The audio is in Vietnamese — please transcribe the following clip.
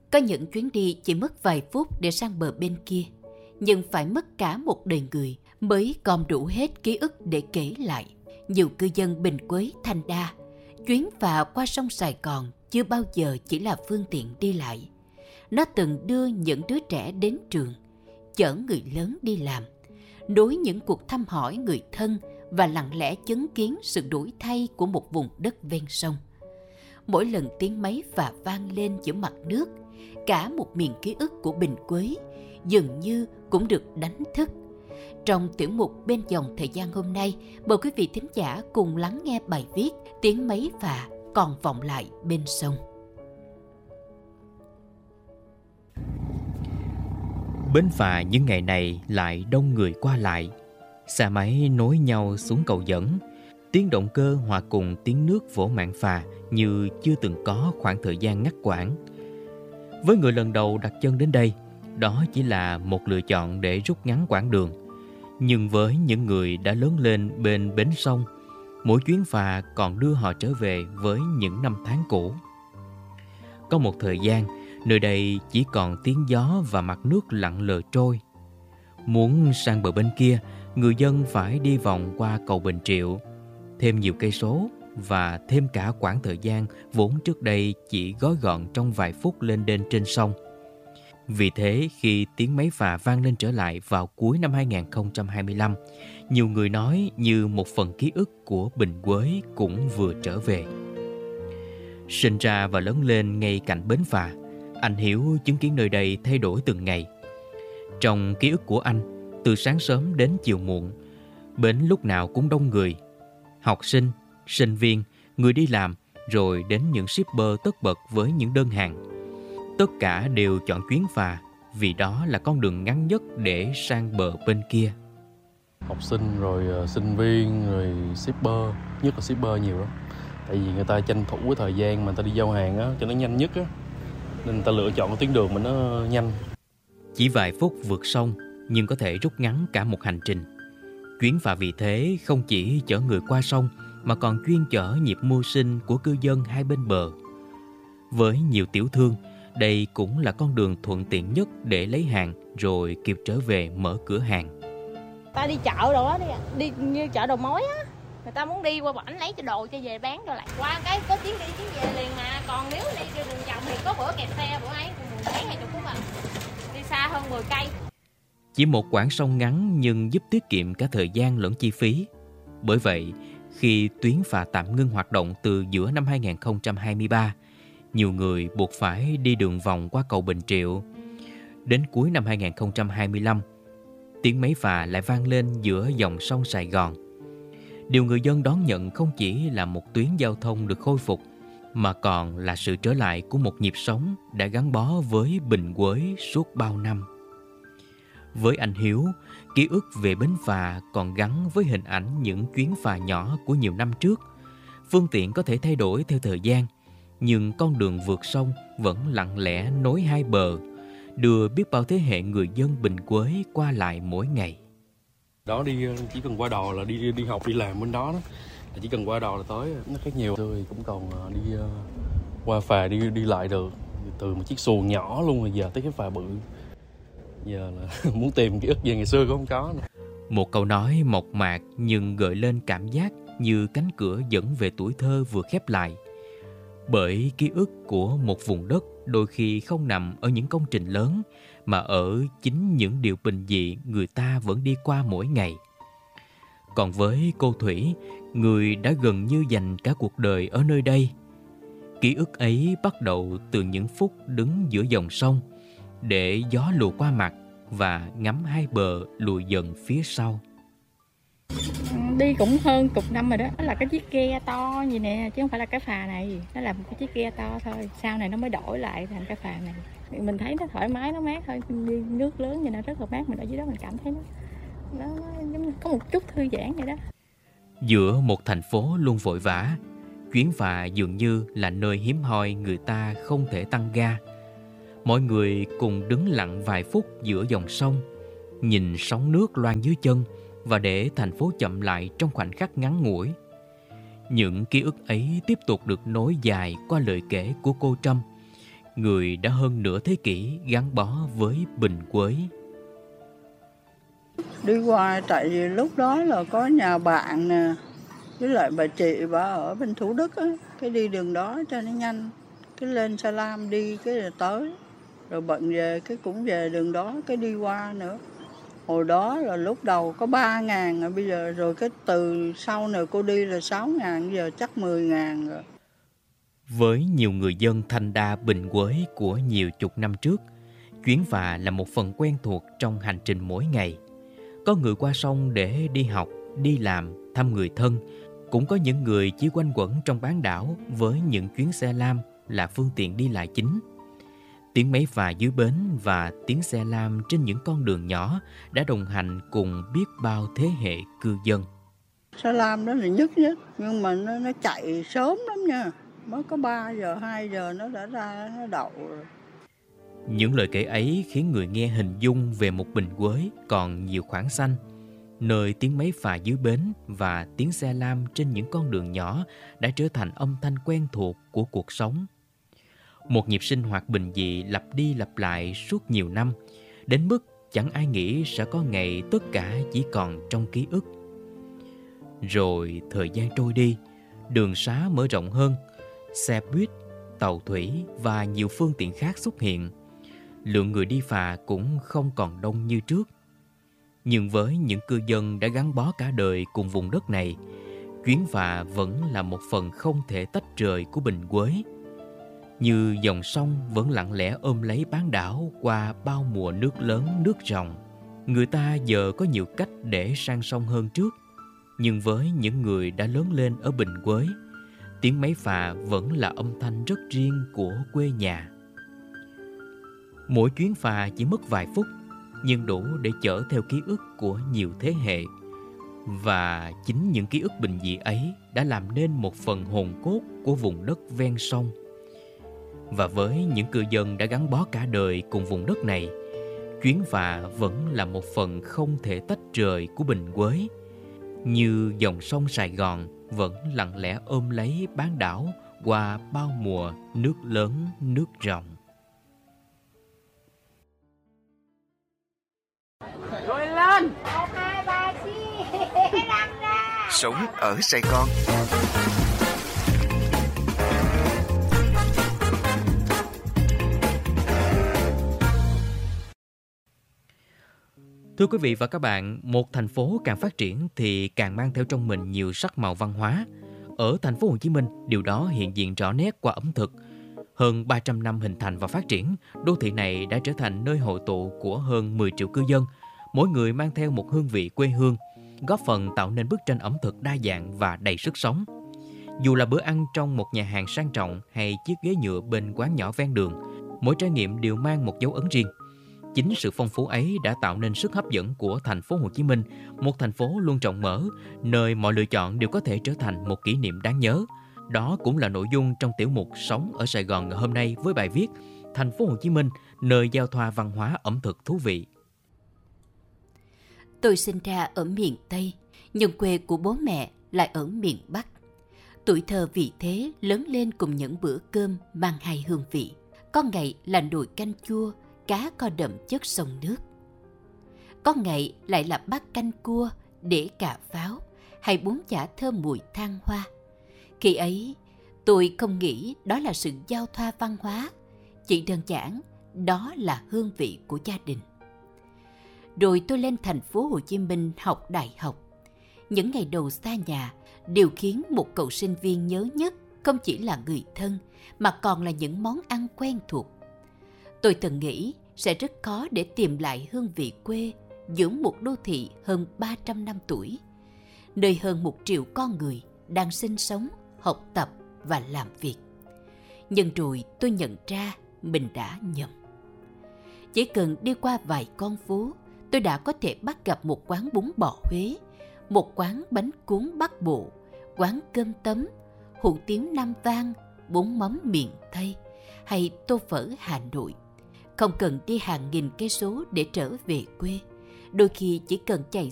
Có những chuyến đi chỉ mất vài phút để sang bờ bên kia, nhưng phải mất cả một đời người mới gom đủ hết ký ức để kể lại. Nhiều cư dân Bình Quế, Thanh Đa, chuyến phà qua sông Sài Gòn chưa bao giờ chỉ là phương tiện đi lại. Nó từng đưa những đứa trẻ đến trường, chở người lớn đi làm, nối những cuộc thăm hỏi người thân và lặng lẽ chứng kiến sự đổi thay của một vùng đất ven sông. Mỗi lần tiếng máy phà vang lên giữa mặt nước, cả một miền ký ức của Bình Quế dường như cũng được đánh thức. Trong tiểu mục Bên dòng thời gian hôm nay, mời quý vị thính giả cùng lắng nghe bài viết Tiếng máy phà còn vọng lại bên sông. Bến phà những ngày này lại đông người qua lại. Xe máy nối nhau xuống cầu dẫn. Tiếng động cơ hòa cùng tiếng nước vỗ mạn phà như chưa từng có khoảng thời gian ngắt quãng. Với người lần đầu đặt chân đến đây, đó chỉ là một lựa chọn để rút ngắn quãng đường. Nhưng với những người đã lớn lên bên bến sông, mỗi chuyến phà còn đưa họ trở về với những năm tháng cũ. Có một thời gian, nơi đây chỉ còn tiếng gió và mặt nước lặng lờ trôi. Muốn sang bờ bên kia, người dân phải đi vòng qua cầu Bình Triệu, thêm nhiều cây số và thêm cả quãng thời gian vốn trước đây chỉ gói gọn trong vài phút lên đên trên sông. Vì thế, khi tiếng máy phà vang lên trở lại vào cuối năm 2025, nhiều người nói như một phần ký ức của Bình Quế cũng vừa trở về. Sinh ra và lớn lên ngay cạnh bến phà, anh Hiếu chứng kiến nơi đây thay đổi từng ngày. Trong ký ức của anh, từ sáng sớm đến chiều muộn, bến lúc nào cũng đông người. Học sinh, sinh viên, người đi làm, rồi đến những shipper tất bật với những đơn hàng. Tất cả đều chọn chuyến phà vì đó là con đường ngắn nhất để sang bờ bên kia. Học sinh rồi sinh viên rồi shipper, nhất là shipper nhiều lắm. Tại vì người ta tranh thủ cái thời gian mà người ta đi giao hàng á cho nó nhanh nhất á, nên người ta lựa chọn cái tuyến đường mà nó nhanh. Chỉ vài phút vượt sông nhưng có thể rút ngắn cả một hành trình. Chuyến phà vì thế không chỉ chở người qua sông mà còn chuyên chở nhịp mưu sinh của cư dân hai bên bờ. Với nhiều tiểu thương, đây cũng là con đường thuận tiện nhất để lấy hàng rồi kịp trở về mở cửa hàng. Ta đi chợ đồ á, đi như chợ đầu mối á, người ta muốn đi qua bển lấy cho đồ cho về bán rồi lại qua cái có chuyến đi chuyến về liền mà. Còn nếu đi trên đường vòng thì có bữa kẹt xe, bữa ấy cũng 10-20 phút à, đi xa hơn 10 cây. Chỉ một quãng sông ngắn nhưng giúp tiết kiệm cả thời gian lẫn chi phí. Bởi vậy, khi tuyến phà tạm ngưng hoạt động từ giữa năm 2023, nhiều người buộc phải đi đường vòng qua cầu Bình Triệu. Đến cuối năm 2025, tiếng máy phà lại vang lên giữa dòng sông Sài Gòn. Điều người dân đón nhận không chỉ là một tuyến giao thông được khôi phục, mà còn là sự trở lại của một nhịp sống đã gắn bó với Bình Quế suốt bao năm. Với anh Hiếu, ký ức về bến phà còn gắn với hình ảnh những chuyến phà nhỏ của nhiều năm trước. Phương tiện có thể thay đổi theo thời gian, nhưng con đường vượt sông vẫn lặng lẽ nối hai bờ, đưa biết bao thế hệ người dân Bình Quế qua lại mỗi ngày. Đó đi chỉ cần qua đò là đi học đi làm bên đó, chỉ cần qua đò là tới. Nó khác nhiều. Tôi cũng còn đi qua phà đi lại được, từ một chiếc xuồng nhỏ luôn rồi giờ tới cái phà bự. Giờ là muốn tìm ký ức về ngày xưa cũng không có nữa. Một câu nói mộc mạc nhưng gợi lên cảm giác như cánh cửa dẫn về tuổi thơ vừa khép lại. Bởi ký ức của một vùng đất đôi khi không nằm ở những công trình lớn, mà ở chính những điều bình dị người ta vẫn đi qua mỗi ngày. Còn với cô Thủy, người đã gần như dành cả cuộc đời ở nơi đây, ký ức ấy bắt đầu từ những phút đứng giữa dòng sông, để gió lùa qua mặt và ngắm hai bờ lùi dần phía sau. Đi cũng hơn chục năm rồi đó. Đó là cái chiếc ghe to gì nè, chứ không phải là cái phà này. Nó là một cái chiếc ghe to thôi. Sau này nó mới đổi lại thành cái phà này. Mình thấy nó thoải mái, nó mát thôi. Đi nước lớn vậy nó rất là mát. Mình ở dưới đó mình cảm thấy nó giống như có một chút thư giãn vậy đó. Giữa một thành phố luôn vội vã, chuyến phà dường như là nơi hiếm hoi người ta không thể tăng ga. Mọi người cùng đứng lặng vài phút giữa dòng sông, nhìn sóng nước loan dưới chân và để thành phố chậm lại trong khoảnh khắc ngắn ngủi. Những ký ức ấy tiếp tục được nối dài qua lời kể của cô Trâm, người đã hơn nửa thế kỷ gắn bó với Bình Quới. Đi qua tại vì lúc đó là có nhà bạn nè, với lại bà chị bà ở bên Thủ Đức á, cái đi đường đó cho nó nhanh, cái lên Sa Lam đi cái là tới, rồi bận về cái cũng về đường đó cái đi qua nữa. Hồi đó là lúc đầu có 3.000 bây giờ rồi cái từ sau này cô đi là 6.000, giờ chắc 10.000 rồi. Với nhiều người dân Thanh Đa Bình Quới của nhiều chục năm trước, chuyến phà là một phần quen thuộc trong hành trình mỗi ngày. Có người qua sông để đi học, đi làm, thăm người thân. Cũng có những người chỉ quanh quẩn trong bán đảo với những chuyến xe lam là phương tiện đi lại chính. Tiếng máy phà dưới bến và tiếng xe lam trên những con đường nhỏ đã đồng hành cùng biết bao thế hệ cư dân. Sa Lam đó là nhất, nhưng mà nó chạy sớm lắm nha. Mới có 3 giờ, 2 giờ nó đã ra, nó đậu rồi. Những lời kể ấy khiến người nghe hình dung về một Bình Quới còn nhiều khoảng xanh, nơi tiếng máy phà dưới bến và tiếng xe lam trên những con đường nhỏ đã trở thành âm thanh quen thuộc của cuộc sống. Một nhịp sinh hoạt bình dị lặp đi lặp lại suốt nhiều năm, đến mức chẳng ai nghĩ sẽ có ngày tất cả chỉ còn trong ký ức. Rồi thời gian trôi đi, đường xá mở rộng hơn, xe buýt, tàu thủy và nhiều phương tiện khác xuất hiện. Lượng người đi phà cũng không còn đông như trước. Nhưng với những cư dân đã gắn bó cả đời cùng vùng đất này, chuyến phà vẫn là một phần không thể tách rời của Bình Quới. Như dòng sông vẫn lặng lẽ ôm lấy bán đảo qua bao mùa nước lớn nước ròng. Người ta giờ có nhiều cách để sang sông hơn trước. Nhưng với những người đã lớn lên ở Bình Quới, tiếng máy phà vẫn là âm thanh rất riêng của quê nhà. Mỗi chuyến phà chỉ mất vài phút, nhưng đủ để chở theo ký ức của nhiều thế hệ. Và chính những ký ức bình dị ấy đã làm nên một phần hồn cốt của vùng đất ven sông. Và với những cư dân đã gắn bó cả đời cùng vùng đất này, chuyến phà vẫn là một phần không thể tách rời của Bình Quới. Như dòng sông Sài Gòn vẫn lặng lẽ ôm lấy bán đảo qua bao mùa nước lớn nước ròng. Rồi lên! Sống ở Sài Gòn. Thưa quý vị và các bạn, một thành phố càng phát triển thì càng mang theo trong mình nhiều sắc màu văn hóa. Ở thành phố Hồ Chí Minh, điều đó hiện diện rõ nét qua ẩm thực. Hơn 300 năm hình thành và phát triển, đô thị này đã trở thành nơi hội tụ của hơn 10 triệu cư dân. Mỗi người mang theo một hương vị quê hương, góp phần tạo nên bức tranh ẩm thực đa dạng và đầy sức sống. Dù là bữa ăn trong một nhà hàng sang trọng hay chiếc ghế nhựa bên quán nhỏ ven đường, mỗi trải nghiệm đều mang một dấu ấn riêng. Chính sự phong phú ấy đã tạo nên sức hấp dẫn của thành phố Hồ Chí Minh, một thành phố luôn rộng mở, nơi mọi lựa chọn đều có thể trở thành một kỷ niệm đáng nhớ. Đó cũng là nội dung trong tiểu mục Sống ở Sài Gòn ngày hôm nay với bài viết Thành phố Hồ Chí Minh, nơi giao thoa văn hóa ẩm thực thú vị. Tôi sinh ra ở miền Tây, nhưng quê của bố mẹ lại ở miền Bắc. Tuổi thơ vì thế lớn lên cùng những bữa cơm mang hai hương vị. Có ngày là nồi canh chua, cá kho đậm chất sông nước. Có ngày lại là bát canh cua, để cà pháo, hay bún chả thơm mùi than hoa. Khi ấy, tôi không nghĩ đó là sự giao thoa văn hóa, chỉ đơn giản đó là hương vị của gia đình. Rồi tôi lên thành phố Hồ Chí Minh học đại học. Những ngày đầu xa nhà, điều khiến một cậu sinh viên nhớ nhất không chỉ là người thân, mà còn là những món ăn quen thuộc. Tôi từng nghĩ sẽ rất khó để tìm lại hương vị quê giữa một đô thị hơn 300 năm tuổi, nơi hơn 1 triệu con người đang sinh sống, học tập và làm việc. Nhưng rồi tôi nhận ra mình đã nhầm. Chỉ cần đi qua vài con phố, tôi đã có thể bắt gặp một quán bún bò Huế, một quán bánh cuốn Bắc Bộ, quán cơm tấm, hủ tiếu Nam Vang, bún mắm miền Tây hay tô phở Hà Nội. Không cần đi hàng nghìn cây số để trở về quê, đôi khi chỉ cần chạy